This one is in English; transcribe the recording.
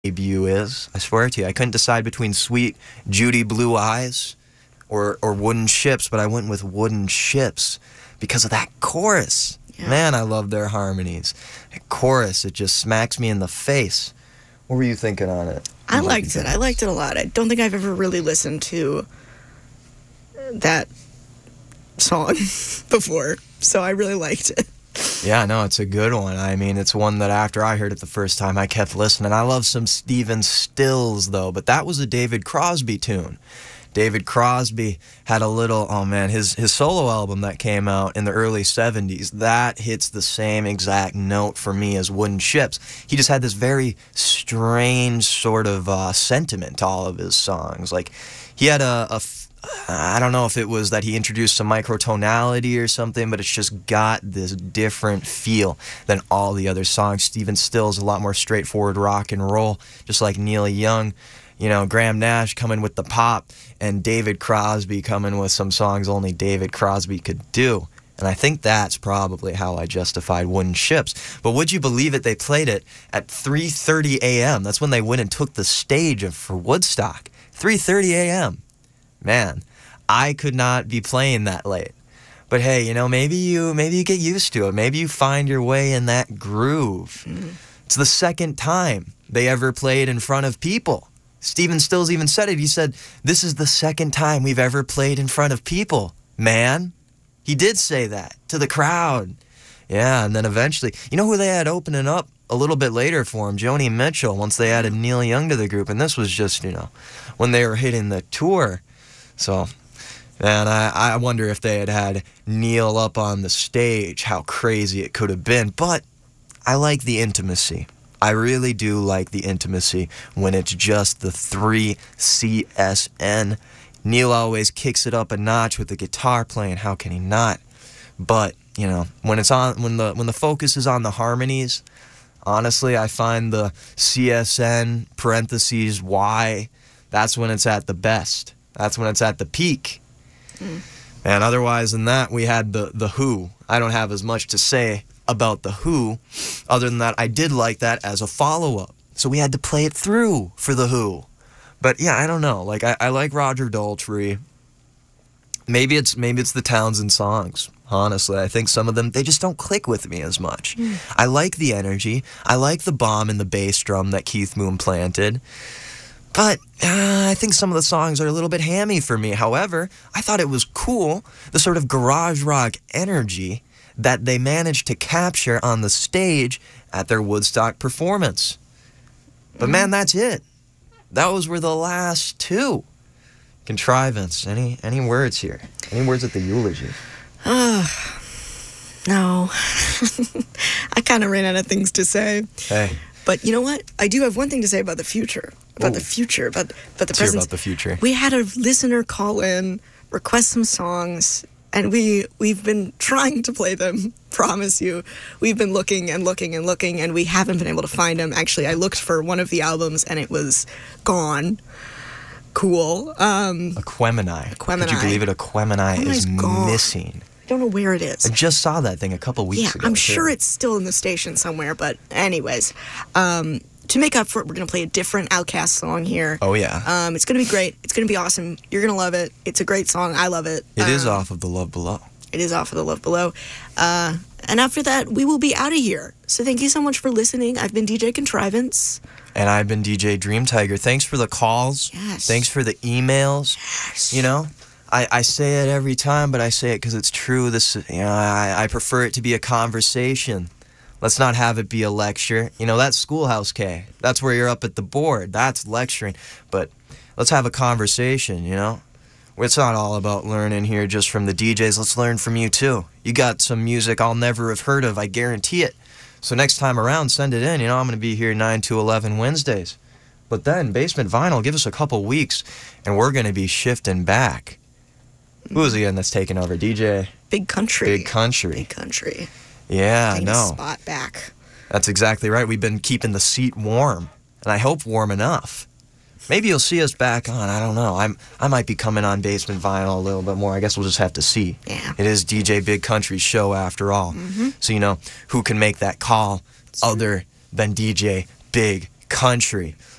debut is. I swear to you, I couldn't decide between Sweet Judy Blue Eyes or Wooden Ships, but I went with Wooden Ships because of that chorus. Yeah. Man, I love their harmonies. That chorus, it just smacks me in the face. What were you thinking on it? I liked it. I liked it a lot. I don't think I've ever really listened to that song before, so I really liked it. Yeah, no, it's a good one. I mean, it's one that after I heard it the first time, I kept listening. I love some Stephen Stills, though, but that was a David Crosby tune. David Crosby had a little, his solo album that came out in the early 70s, that hits the same exact note for me as Wooden Ships. He just had this very strange sort of sentiment to all of his songs. Like, he had I don't know if it was that he introduced some microtonality or something, but it's just got this different feel than all the other songs. Stephen Stills, a lot more straightforward rock and roll, just like Neil Young. You know, Graham Nash coming with the pop, and David Crosby coming with some songs only David Crosby could do. And I think that's probably how I justified Wooden Ships. But would you believe it, they played it at 3:30 a.m. That's when they went and took the stage for Woodstock. 3:30 a.m. Man, I could not be playing that late. But hey, you know, maybe you get used to it. Maybe you find your way in that groove. Mm-hmm. It's the second time they ever played in front of people. Stephen Stills even said it. He said, "This is the second time we've ever played in front of people, man." He did say that to the crowd. Yeah, and then eventually, you know who they had opening up a little bit later for him? Joni Mitchell, once they added Neil Young to the group. And this was just, you know, when they were hitting the tour. So, man, I wonder if they had Neil up on the stage, how crazy it could have been. But I like the intimacy. I really do like the intimacy when it's just the three CSN. Neil always kicks it up a notch with the guitar playing. How can he not? But, you know, when the focus is on the harmonies, honestly, I find the CSN parentheses Y, that's when it's at the best. That's when it's at the peak. Mm. And otherwise than that, we had the Who. I don't have as much to say about the Who, other than that I did like that as a follow-up. So we had to play it through for the Who. But yeah, I don't know. Like I like Roger Daltrey. Maybe it's the Townsend songs. Honestly, I think some of them, they just don't click with me as much. Mm. I like the energy. I like the bomb and the bass drum that Keith Moon planted. But I think some of the songs are a little bit hammy for me. However, I thought it was cool, the sort of garage rock energy that they managed to capture on the stage at their Woodstock performance. But man, that's it. Those were the last two. Contrivance. Any words here? Any words at the eulogy? No. I kind of ran out of things to say. Hey. But you know what? I do have one thing to say about the future. About the future. About the present. Hear about the future. We had a listener call in, request some songs, and we've been trying to play them. Promise you. We've been looking and looking and looking, and we haven't been able to find them. Actually, I looked for one of the albums, and it was gone. Cool. Aquemini. Could you believe it? Aquemini is missing. I don't know where it is. I just saw that thing a couple weeks ago. I'm sure it's still in the station somewhere, but anyways, to make up for it, we're going to play a different Outkast song here. Oh, yeah. It's going to be great. It's going to be awesome. You're going to love it. It's a great song. I love it. It is off of The Love Below. It is off of The Love Below. And after that, we will be out of here. So thank you so much for listening. I've been DJ Contrivance. And I've been DJ Dream Tiger. Thanks for the calls. Yes. Thanks for the emails. Yes. You know, I say it every time, but I say it because it's true. I prefer it to be a conversation. Let's not have it be a lecture. You know, that's Schoolhouse K. That's where you're up at the board. That's lecturing. But let's have a conversation, you know? It's not all about learning here just from the DJs. Let's learn from you, too. You got some music I'll never have heard of. I guarantee it. So next time around, send it in. You know, I'm going to be here 9 to 11 Wednesdays. But then, Basement Vinyl, give us a couple weeks, and we're going to be shifting back. Who is again that's taking over? DJ? Big Country. Big Country. Big Country. Yeah, Taking no. a spot back. That's exactly right. We've been keeping the seat warm, and I hope warm enough. Maybe you'll see us back on. I don't know. I might be coming on Basement Vinyl a little bit more. I guess we'll just have to see. Yeah. It is DJ Big Country's show after all. Mm-hmm. So, you know, who can make that call other than DJ Big country,